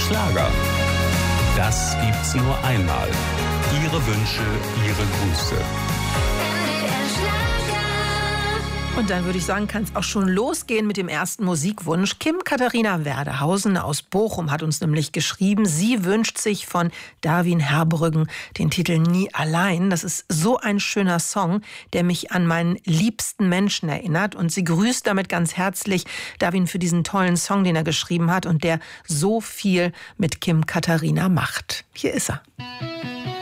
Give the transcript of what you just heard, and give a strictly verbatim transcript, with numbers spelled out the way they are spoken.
Schlager. Das gibt's nur einmal. Ihre Wünsche, Ihre Grüße. Und dann würde ich sagen, kann es auch schon losgehen mit dem ersten Musikwunsch. Kim Katharina Werdehausen aus Bochum hat uns nämlich geschrieben, sie wünscht sich von Darwin Herbrüggen den Titel Nie allein. Das ist so ein schöner Song, der mich an meinen liebsten Menschen erinnert. Und sie grüßt damit ganz herzlich Darwin für diesen tollen Song, den er geschrieben hat und der so viel mit Kim Katharina macht. Hier ist er.